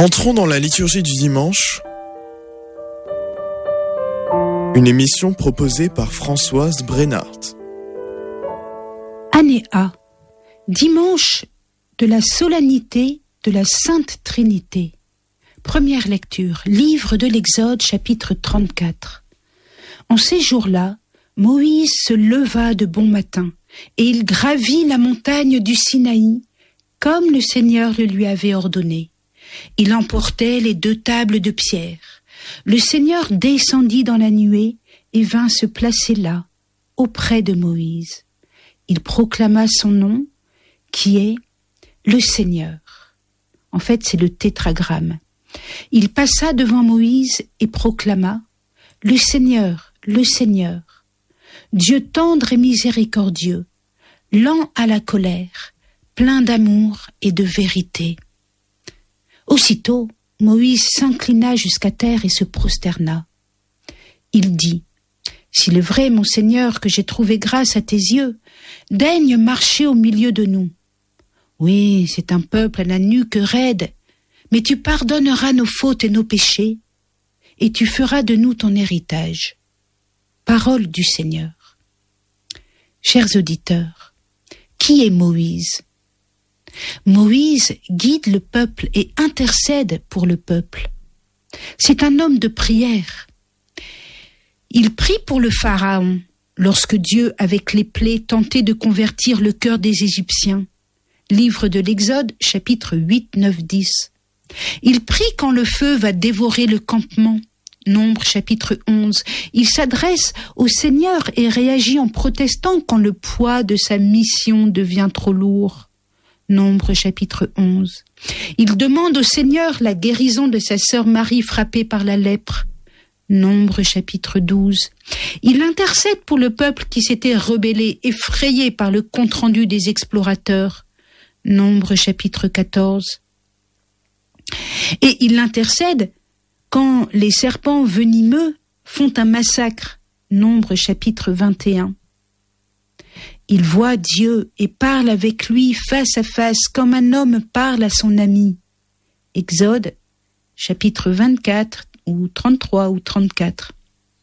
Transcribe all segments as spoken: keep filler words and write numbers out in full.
Entrons dans la liturgie du dimanche, une émission proposée par Françoise Brennart. Année A, dimanche de la solennité de la Sainte Trinité. Première lecture, livre de l'Exode, chapitre trente-quatre. En ces jours-là, Moïse se leva de bon matin, et il gravit la montagne du Sinaï, comme le Seigneur le lui avait ordonné. Il emportait les deux tables de pierre. Le Seigneur descendit dans la nuée et vint se placer là, auprès de Moïse. Il proclama son nom, qui est le Seigneur. En fait, c'est le tétragramme. Il passa devant Moïse et proclama « Le Seigneur, le Seigneur, Dieu tendre et miséricordieux, lent à la colère, plein d'amour et de vérité. » Aussitôt, Moïse s'inclina jusqu'à terre et se prosterna. Il dit « S'il est vrai, mon Seigneur, que j'ai trouvé grâce à tes yeux, daigne marcher au milieu de nous. Oui, c'est un peuple à la nuque raide, mais tu pardonneras nos fautes et nos péchés, et tu feras de nous ton héritage. » Parole du Seigneur. Chers auditeurs, qui est Moïse ? Moïse guide le peuple et intercède pour le peuple. C'est un homme de prière. Il prie pour le Pharaon lorsque Dieu, avec les plaies, tentait de convertir le cœur des Égyptiens. Livre de l'Exode, chapitres huit, neuf, dix. Il prie quand le feu va dévorer le campement. Nombre, chapitre onze. Il s'adresse au Seigneur et réagit en protestant quand le poids de sa mission devient trop lourd. Nombre, chapitre onze. Il demande au Seigneur la guérison de sa sœur Marie frappée par la lèpre. Nombre, chapitre douze. Il intercède pour le peuple qui s'était rebellé, effrayé par le compte-rendu des explorateurs. Nombre, chapitre quatorze. Et il intercède quand les serpents venimeux font un massacre. Nombre, chapitre vingt et un. Il voit Dieu et parle avec lui face à face comme un homme parle à son ami. Exode, chapitre vingt-quatre ou trente-trois ou trente-quatre.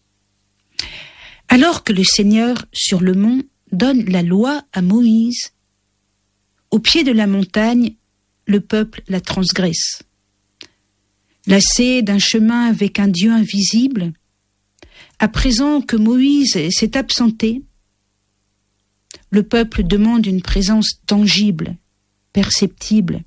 Alors que le Seigneur, sur le mont, donne la loi à Moïse, au pied de la montagne, le peuple la transgresse. Lassé d'un chemin avec un Dieu invisible, à présent que Moïse s'est absenté, le peuple demande une présence tangible, perceptible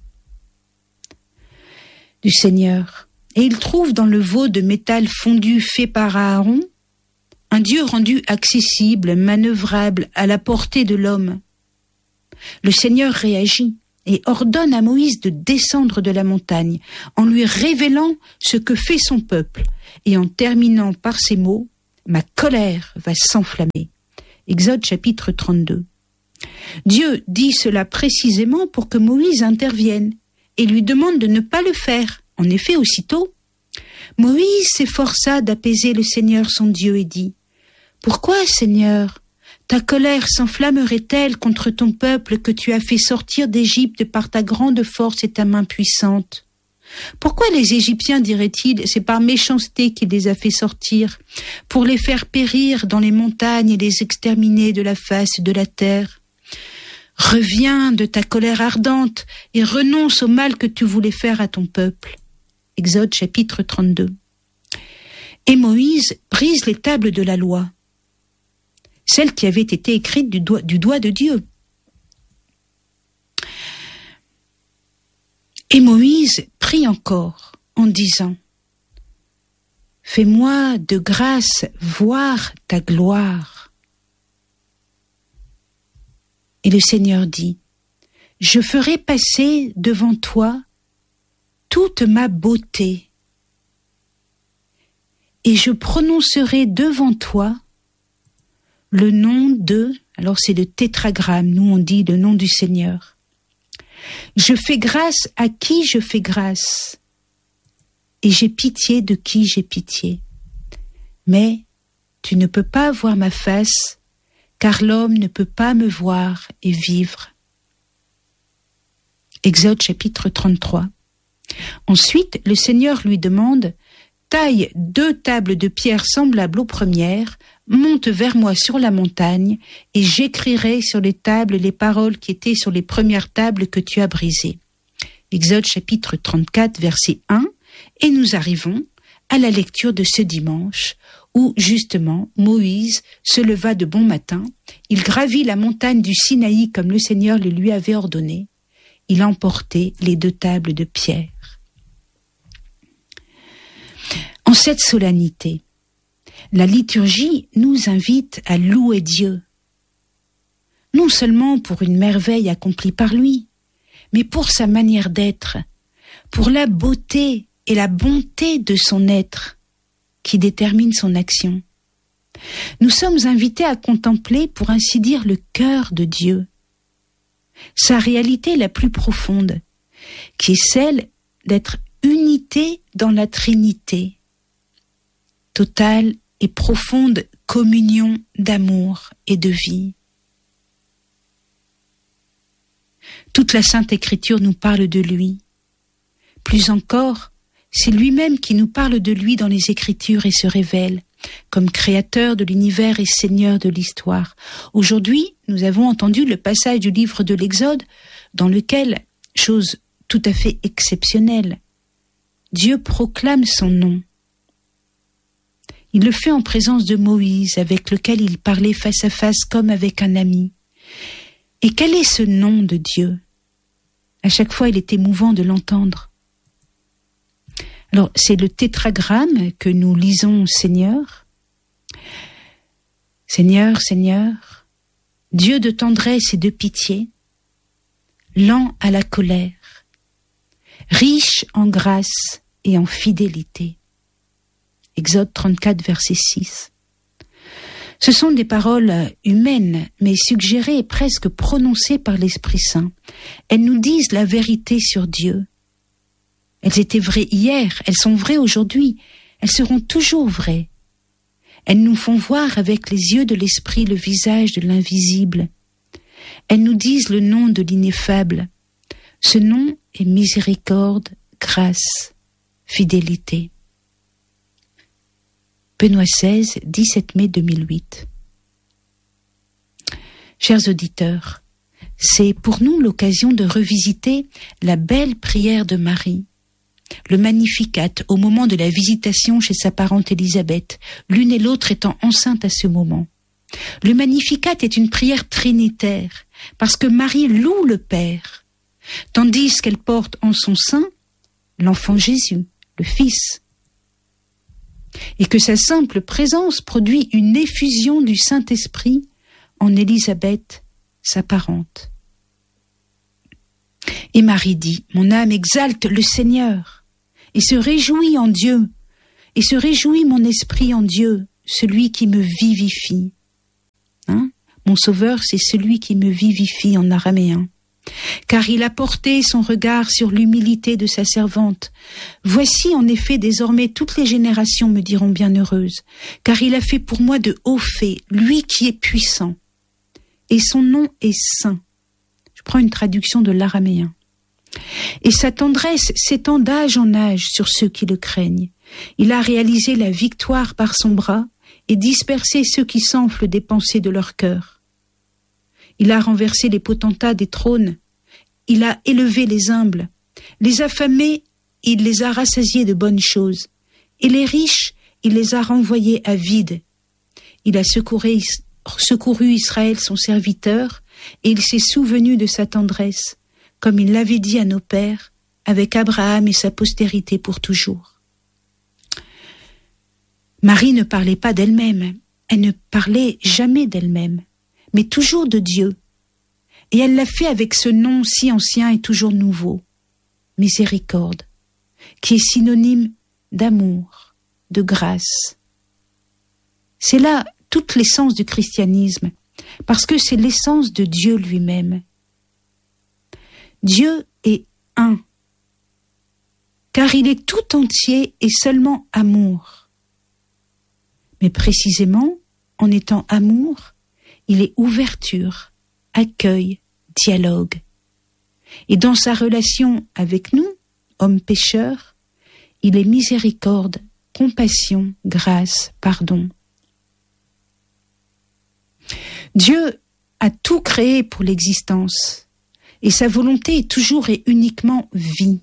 du Seigneur. Et il trouve dans le veau de métal fondu fait par Aaron un Dieu rendu accessible, manœuvrable, à la portée de l'homme. Le Seigneur réagit et ordonne à Moïse de descendre de la montagne en lui révélant ce que fait son peuple et en terminant par ces mots « Ma colère va s'enflammer ». Exode chapitre trente-deux. Dieu dit cela précisément pour que Moïse intervienne et lui demande de ne pas le faire. En effet, aussitôt, Moïse s'efforça d'apaiser le Seigneur son Dieu et dit « Pourquoi, Seigneur, ta colère s'enflammerait-elle contre ton peuple que tu as fait sortir d'Égypte par ta grande force et ta main puissante ? Pourquoi les Égyptiens, diraient-ils, c'est par méchanceté qu'il les a fait sortir, pour les faire périr dans les montagnes et les exterminer de la face de la terre ? Reviens de ta colère ardente et renonce au mal que tu voulais faire à ton peuple. » Exode chapitre trente-deux. Et Moïse brise les tables de la loi, celles qui avaient été écrites du doigt, du doigt de Dieu. Et Moïse prie encore en disant « Fais-moi de grâce voir ta gloire. » Et le Seigneur dit « Je ferai passer devant toi toute ma beauté, et je prononcerai devant toi le nom de, alors c'est le tétragramme, nous on dit le nom du Seigneur. Je fais grâce à qui je fais grâce, et j'ai pitié de qui j'ai pitié. Mais tu ne peux pas voir ma face, car l'homme ne peut pas me voir et vivre. Exode chapitre trente-trois. Ensuite, le Seigneur lui demande « Taille deux tables de pierre semblables aux premières, monte vers moi sur la montagne, et j'écrirai sur les tables les paroles qui étaient sur les premières tables que tu as brisées. » Exode chapitre trente-quatre, verset un, et nous arrivons à la lecture de ce dimanche, où justement Moïse se leva de bon matin, il gravit la montagne du Sinaï comme le Seigneur le lui avait ordonné, il emportait les deux tables de pierre. En cette solennité, la liturgie nous invite à louer Dieu, non seulement pour une merveille accomplie par lui, mais pour sa manière d'être, pour la beauté et la bonté de son être qui détermine son action. Nous sommes invités à contempler, pour ainsi dire, le cœur de Dieu, sa réalité la plus profonde, qui est celle d'être unité dans la Trinité, totale et profonde communion d'amour et de vie. Toute la Sainte Écriture nous parle de lui. Plus encore, c'est lui-même qui nous parle de lui dans les Écritures et se révèle comme créateur de l'univers et Seigneur de l'histoire. Aujourd'hui, nous avons entendu le passage du livre de l'Exode dans lequel, chose tout à fait exceptionnelle, Dieu proclame son nom. Il le fait en présence de Moïse, avec lequel il parlait face à face comme avec un ami. Et quel est ce nom de Dieu ? À chaque fois, il est émouvant de l'entendre. Alors, c'est le tétragramme que nous lisons, Seigneur. Seigneur, Seigneur, Dieu de tendresse et de pitié, lent à la colère, riche en grâce et en fidélité. Exode trente-quatre, verset six. Ce sont des paroles humaines, mais suggérées et presque prononcées par l'Esprit Saint. Elles nous disent la vérité sur Dieu. Elles étaient vraies hier, elles sont vraies aujourd'hui, elles seront toujours vraies. Elles nous font voir avec les yeux de l'Esprit le visage de l'invisible. Elles nous disent le nom de l'ineffable. Ce nom est miséricorde, grâce, fidélité. Benoît seize, dix-sept mai deux mille huit. Chers auditeurs, c'est pour nous l'occasion de revisiter la belle prière de Marie, le Magnificat au moment de la visitation chez sa parente Élisabeth, l'une et l'autre étant enceintes à ce moment. Le Magnificat est une prière trinitaire, parce que Marie loue le Père, tandis qu'elle porte en son sein l'enfant Jésus, le Fils, et que sa simple présence produit une effusion du Saint-Esprit en Élisabeth, sa parente. Et Marie dit, « Mon âme exalte le Seigneur, et se réjouit en Dieu, et se réjouit mon esprit en Dieu, celui qui me vivifie. » Hein? Mon Sauveur, c'est celui qui me vivifie en araméen. Car il a porté son regard sur l'humilité de sa servante. Voici en effet désormais toutes les générations me diront bienheureuse, car il a fait pour moi de hauts faits, lui qui est puissant. Et son nom est saint. Je prends une traduction de l'araméen. Et sa tendresse s'étend d'âge en âge sur ceux qui le craignent. Il a réalisé la victoire par son bras et dispersé ceux qui s'enflent des pensées de leur cœur. Il a renversé les potentats des trônes, il a élevé les humbles, les affamés, il les a rassasiés de bonnes choses, et les riches, il les a renvoyés à vide. Il a secouru, secouru Israël, son serviteur, et il s'est souvenu de sa tendresse, comme il l'avait dit à nos pères, avec Abraham et sa postérité pour toujours. Marie ne parlait pas d'elle-même, elle ne parlait jamais d'elle-même, mais toujours de Dieu. Et elle l'a fait avec ce nom si ancien et toujours nouveau, miséricorde, qui est synonyme d'amour, de grâce. C'est là toute l'essence du christianisme, parce que c'est l'essence de Dieu lui-même. Dieu est un, car il est tout entier et seulement amour. Mais précisément, en étant amour, il est ouverture, accueil, dialogue. Et dans sa relation avec nous, homme pécheur, il est miséricorde, compassion, grâce, pardon. Dieu a tout créé pour l'existence, et sa volonté est toujours et uniquement vie.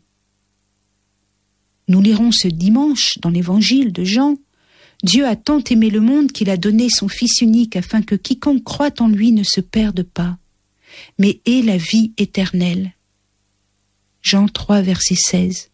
Nous lirons ce dimanche dans l'évangile de Jean, Dieu a tant aimé le monde qu'il a donné son Fils unique afin que quiconque croit en lui ne se perde pas, mais ait la vie éternelle. Jean trois, verset seize.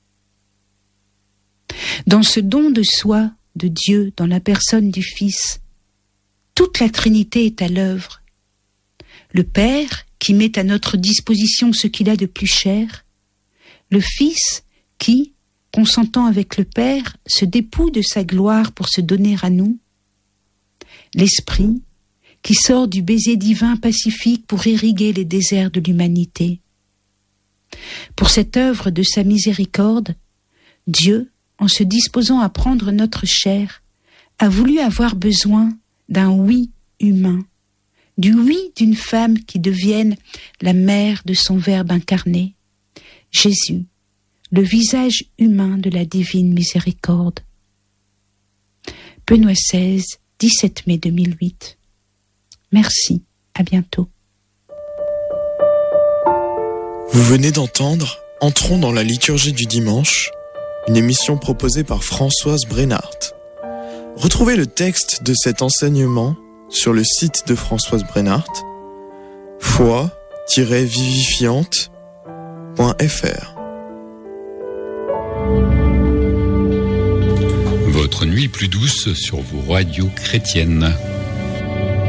Dans ce don de soi de Dieu, dans la personne du Fils, toute la Trinité est à l'œuvre. Le Père, qui met à notre disposition ce qu'il a de plus cher, le Fils, qui, consentant avec le Père, se dépouille de sa gloire pour se donner à nous, l'Esprit, qui sort du baiser divin pacifique pour irriguer les déserts de l'humanité. Pour cette œuvre de sa miséricorde, Dieu, en se disposant à prendre notre chair, a voulu avoir besoin d'un oui humain, du oui d'une femme qui devienne la mère de son Verbe incarné, Jésus, le visage humain de la divine miséricorde. Benoît seize, dix-sept mai deux mille huit. Merci, à bientôt. Vous venez d'entendre Entrons dans la liturgie du dimanche, une émission proposée par Françoise Brennart. Retrouvez le texte de cet enseignement sur le site de Françoise Brennart, foi tiret vivifiante point f r. Votre nuit plus douce sur vos radios chrétiennes.